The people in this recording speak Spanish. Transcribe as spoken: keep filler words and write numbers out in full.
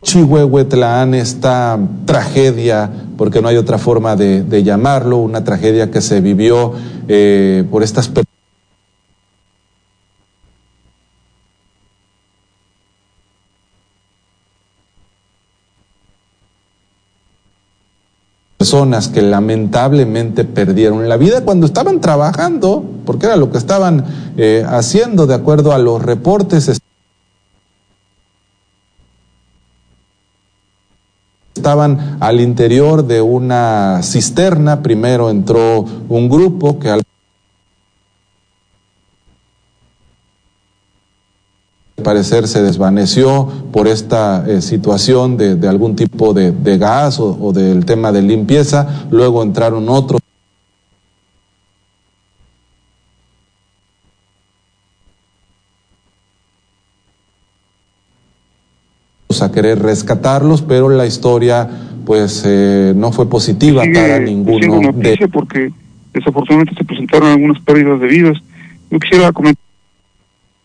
Chihuehuetlán, esta tragedia, porque no hay otra forma de, de llamarlo, una tragedia que se vivió eh, por estas personas. Personas que lamentablemente perdieron la vida cuando estaban trabajando, porque era lo que estaban eh, haciendo de acuerdo a los reportes. Estaban al interior de una cisterna. Primero entró un grupo que al parecer se desvaneció por esta eh, situación de, de algún tipo de, de gas o, o del tema de limpieza. Luego entraron otros a querer rescatarlos, pero la historia pues eh, no fue positiva sigue, para ninguno noticia de porque desafortunadamente se presentaron algunas pérdidas de vidas. Yo quisiera comentar